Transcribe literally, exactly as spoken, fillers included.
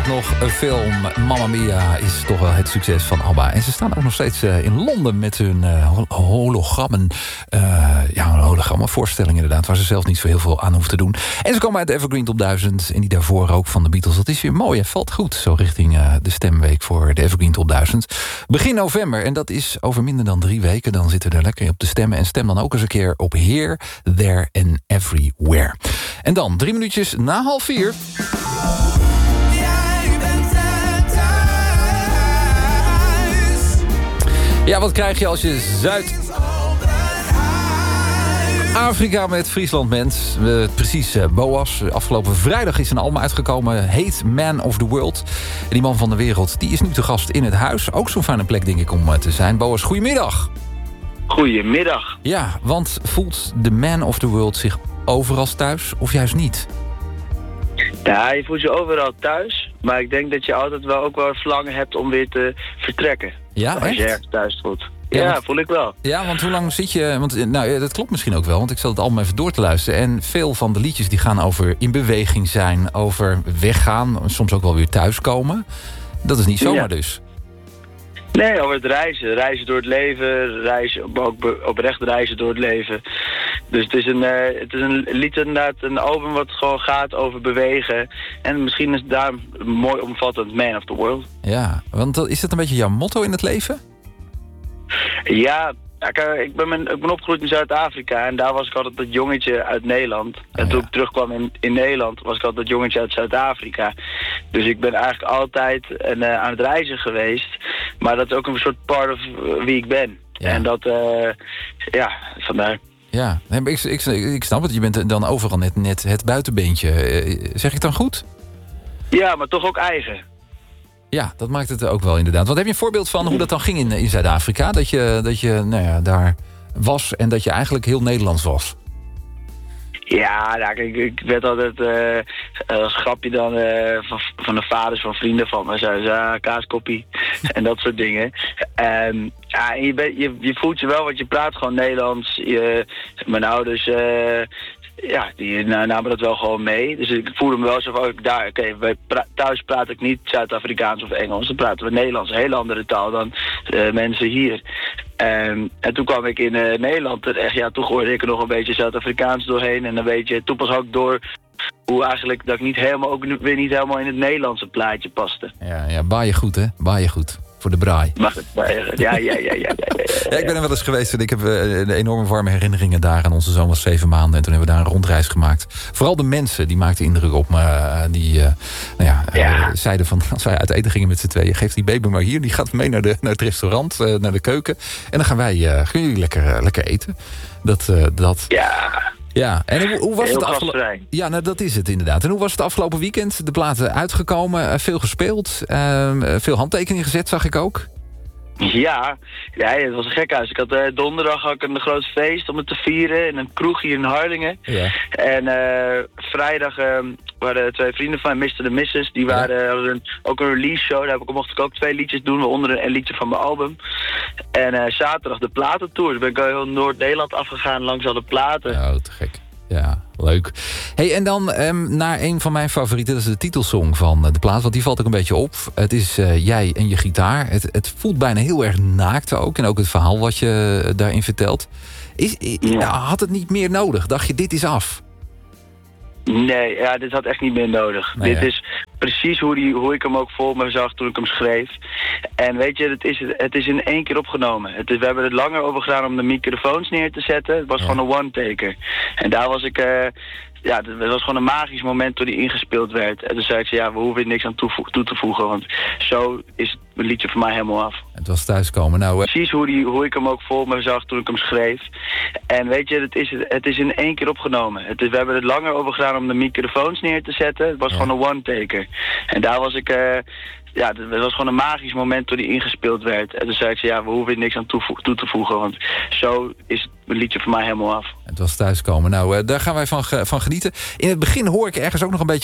ook nog een film. Mamma Mia is toch wel het succes van ABBA. En ze staan ook nog steeds uh, in Londen met hun uh, hologrammen. Uh, ja, een hologrammenvoorstelling inderdaad, waar ze zelf niet zo heel veel aan hoeft te doen. En ze komen uit de Evergreen Top duizend. En die daarvoor ook van de Beatles. Dat is weer mooi en valt goed. Zo richting uh, de stemweek voor de Evergreen Top duizend. Begin november. En dat is over minder dan drie weken. Dan zitten we er lekker op te stemmen. En stem dan ook eens een keer op Here, There and Everywhere. En dan, drie minuutjes na half vier. Ja, wat krijg je als je Zuid-Afrika met Friesland bent? Uh, precies, uh, Boas. Afgelopen vrijdag is een album uitgekomen. Heet Man of the World. En die man van de wereld, die is nu te gast in het huis. Ook zo'n fijne plek, denk ik, om uh, te zijn. Boas, goedemiddag. Goedemiddag. Ja, want voelt de Man of the World zich overal thuis of juist niet? Ja, je voelt je overal thuis. Maar ik denk dat je altijd wel ook wel verlangen hebt om weer te vertrekken. Ja, als echt? je ergens thuis voelt. Ja, Ja, ja want, voel ik wel. Ja, want hoe lang zit je... Want, nou, dat klopt misschien ook wel, want ik zat het allemaal even door te luisteren. En veel van de liedjes die gaan over in beweging zijn, over weggaan, soms ook wel weer thuiskomen. Dat is niet zomaar Ja. dus. Nee, over het reizen. Reizen door het leven. Reizen, ook be- oprecht reizen door het leven. Dus het is een, uh, het is een lied inderdaad, een album wat gewoon gaat over bewegen. En misschien is het daar mooi omvattend Man of the World. Ja, want dat- is dat een beetje jouw motto in het leven? Ja, ik, uh, ik, ben mijn, ik ben opgegroeid in Zuid-Afrika en daar was ik altijd dat jongetje uit Nederland. En Oh, toen ja. ik terugkwam in, in Nederland was ik altijd dat jongetje uit Zuid-Afrika. Dus ik ben eigenlijk altijd een, uh, aan het reizen geweest. Maar dat is ook een soort part of uh, wie ik ben. Ja. En dat, uh, ja, vandaar. Ja, nee, maar ik, ik, ik snap het. Je bent dan overal net, net het buitenbeentje. Eh, Zeg ik dan goed? Ja, maar toch ook eigen. Ja, dat maakt het ook wel inderdaad. Want heb je een voorbeeld van hoe dat dan ging in, in Zuid-Afrika? Dat je, dat je nou ja, daar was en dat je eigenlijk heel Nederlands was? Ja, nou, kijk, ik werd altijd uh, als grapje dan uh, van, van de vaders van vrienden van me. Zeiden ze, ah, kaaskoppie en dat soort dingen. Um, ja, en je, ben, je, je voelt je wel, want je praat gewoon Nederlands. Je, mijn ouders, uh, ja, die nou, namen dat wel gewoon mee. Dus ik voelde me wel zo van, ik daar, oké, okay, pra- thuis praat ik niet Zuid-Afrikaans of Engels. Dan praten we Nederlands, een hele andere taal dan uh, mensen hier. Um, en toen kwam ik in uh, Nederland terecht. Ja, toen hoorde ik er nog een beetje Zuid-Afrikaans doorheen. En een beetje, toen pas ook door hoe eigenlijk dat ik niet helemaal, ook weer niet helemaal in het Nederlandse plaatje paste. Ja, ja, baai je goed, hè? Baai je goed. Voor de braai. Mag het zeggen? Ja, ja, ja, ja, ja, ja, ja. Ja, ik ben er wel eens geweest en ik heb uh, enorme warme herinneringen daar. En onze zoon was zeven maanden en toen hebben we daar een rondreis gemaakt. Vooral de mensen, die maakten indruk op me. Uh, die uh, nou ja, uh, Ja. zeiden van, als wij uit eten gingen met z'n tweeën, geef die baby maar hier. Die gaat mee naar, de, naar het restaurant, uh, naar de keuken. En dan gaan wij, uh, gaan jullie lekker, uh, lekker eten. Dat, uh, dat. Ja. Ja, en hoe, hoe was Heel het afgelopen... gastvrij. Ja, nou, dat is het inderdaad. En hoe was het afgelopen weekend? De platen uitgekomen, uh, veel gespeeld, uh, veel handtekeningen gezet, zag ik ook. Ja, ja, het was een gekhuis. Ik had uh, donderdag had ik een groot feest om het te vieren in een kroeg hier in Harlingen. Ja. En uh, vrijdag uh, waren twee vrienden van mij, mister en missus, die waren, ja. hadden een, ook een release show. Daar heb ik, mocht ik ook twee liedjes doen, waaronder een, een liedje van mijn album. En uh, zaterdag de platentour. Dus ben ik al heel Noord-Nederland afgegaan langs alle platen. Oh, te gek. Ja, leuk. Hey, en dan um, naar een van mijn favorieten. Dat is de titelsong van uh, de plaat. Want die valt ook een beetje op. Het is uh, jij en je gitaar. Het, het voelt bijna heel erg naakt ook. En ook het verhaal wat je uh, daarin vertelt. Is, is, Ja. nou, had het niet meer nodig? Dacht je, dit is af? Nee, ja, dit had echt niet meer nodig. Nee, dit hè? is precies hoe, die, hoe ik hem ook voor me zag toen ik hem schreef. En weet je, het is, het is in één keer opgenomen. Het is, we hebben er langer over gedaan om de microfoons neer te zetten. Het was Ja. gewoon een one-taker. En daar was ik... Uh, ja, het was gewoon een magisch moment toen die ingespeeld werd. En toen zei ik, ja, we hoeven er niks aan toevo- toe te voegen. Want zo is het liedje voor mij helemaal af. Het was thuiskomen. Nou, uh, Precies hoe, die, hoe ik hem ook voor me zag toen ik hem schreef. En weet je, het is, het is in één keer opgenomen. Het is, we hebben er langer over gedaan om de microfoons neer te zetten. Het was Ja. gewoon een one-taker. En daar was ik... Uh, ja, het was gewoon een magisch moment toen die ingespeeld werd. En toen zei ik, ja, we hoeven er niks aan toevo- toe te voegen. Want zo is het liedje voor mij helemaal af. het was thuiskomen. Nou, uh, daar gaan wij van, ge- van genieten. In het begin hoor ik ergens ook nog een beetje